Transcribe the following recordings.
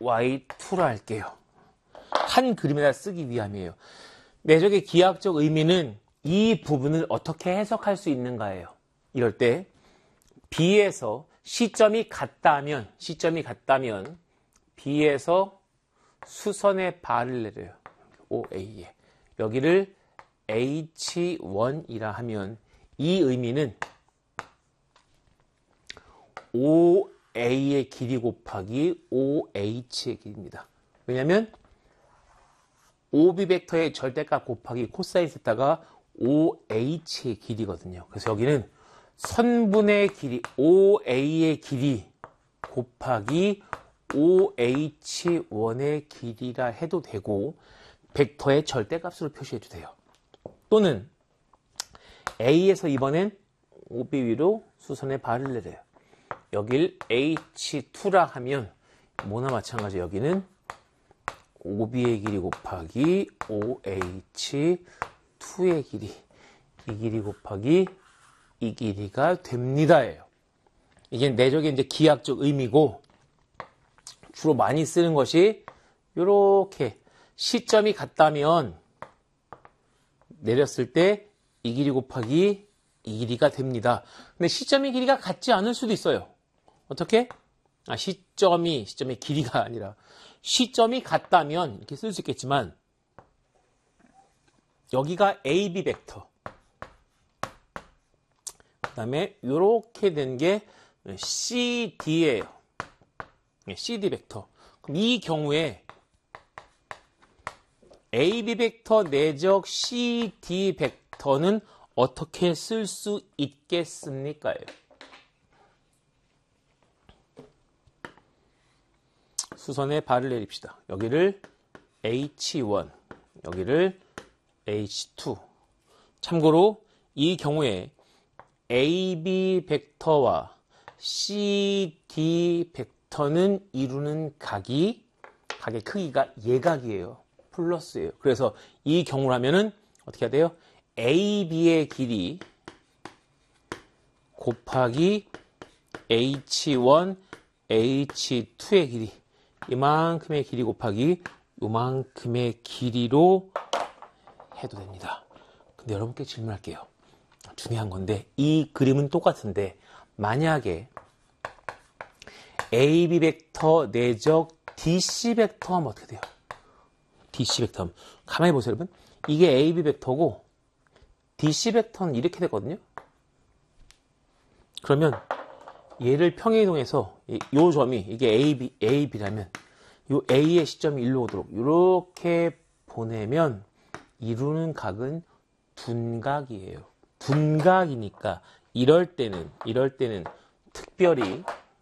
Y2라 할게요. 한 그림에다 쓰기 위함이에요. 내적의 기하학적 의미는 이 부분을 어떻게 해석할 수 있는가예요. 이럴 때 B에서 시점이 같다면 B에서 수선의 발을 내려요. OA에. 여기를 H1이라 하면 이 의미는 OA의 길이 곱하기 OH의 길이입니다. 왜냐하면 OB 벡터의 절대값 곱하기 코사인 세타가 OH의 길이거든요. 그래서 여기는 선분의 길이 OA의 길이 곱하기 OH1의 길이라 해도 되고 벡터의 절대값으로 표시해도 돼요. 또는 A에서 이번엔 OB 위로 수선의 발을 내려요. 여길 H2라 하면 뭐나 마찬가지 여기는 OB의 길이 곱하기 OH2의 길이 이 길이 곱하기 이 길이가 됩니다예요. 이게 내적인 이제 기하학적 의미고 주로 많이 쓰는 것이 이렇게 시점이 같다면 내렸을 때 이 길이 곱하기 이 길이가 됩니다. 근데 시점의 길이가 같지 않을 수도 있어요. 어떻게? 시점의 길이가 아니라 시점이 같다면 이렇게 쓸 수 있겠지만 여기가 AB 벡터 그 다음에 이렇게 된 게 CD예요. CD 벡터. 그럼 이 경우에 AB 벡터 내적 CD 벡터는 어떻게 쓸 수 있겠습니까? 수선의 발을 내립시다. 여기를 H1, 여기를 H2. 참고로 이 경우에 AB 벡터와 CD 벡터는 이루는 각의 크기가 예각이에요. 플러스예요. 그래서 이 경우라면은 어떻게 해야 돼요? AB의 길이 곱하기 H1, H2의 길이 이만큼의 길이 곱하기 이만큼의 길이로 해도 됩니다. 근데 여러분께 질문할게요. 중요한 건데 이 그림은 똑같은데 만약에 AB 벡터 내적 DC 벡터 하면 어떻게 돼요? DC 벡터 하면 가만히 보세요 여러분. 이게 AB 벡터고 DC 벡터는 이렇게 되거든요. 그러면 얘를 평행이동해서 이 점이 이게 AB라면 이 A의 시점이 일로 오도록 이렇게 보내면 이루는 각은 둔각이에요. 둔각이니까 이럴 때는 특별히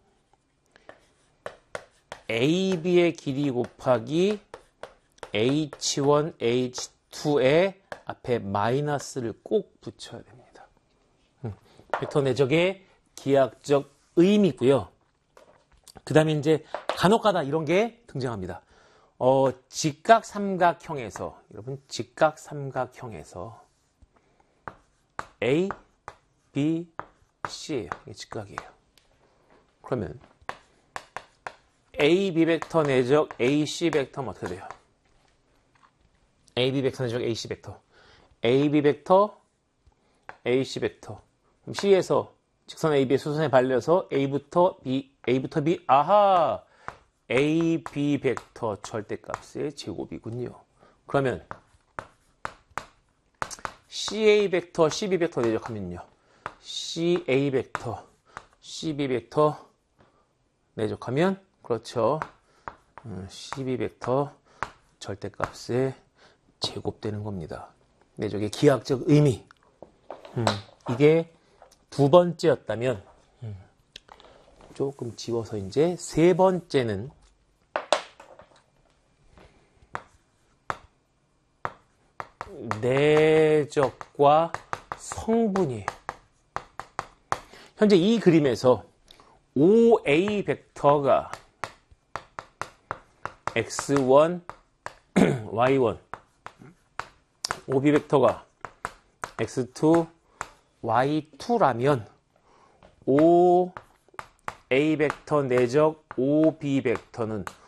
AB의 길이 곱하기 H1, H2의 앞에 마이너스를 꼭 붙여야 됩니다. 벡터 내적의 기하학적 의미고요. 그 다음에 이제 간혹가다 이런 게 등장합니다. 직각삼각형에서 여러분 직각삼각형에서 A, B, C예요. 이게 직각이에요. 그러면 AB 벡터 내적 AC 벡터는 어떻게 돼요? AB 벡터 내적 AC 벡터. AB 벡터, AC 벡터. 그럼 C에서 직선 AB의 수선에 발려서 A부터 B, 아하! AB 벡터 절대값의 제곱이군요. 그러면 CA 벡터, CB 벡터 내적하면요. CA 벡터, CB 벡터 내적하면 그렇죠. CB 벡터 절대값의 제곱되는 겁니다. 내적의 기하학적 의미. 이게 두 번째였다면 조금 지워서 이제 세 번째는 내적과 성분이에요. 현재 이 그림에서 OA 벡터가 X1, Y1, OB 벡터가 X2, Y2라면 OA 벡터 내적 OB 벡터는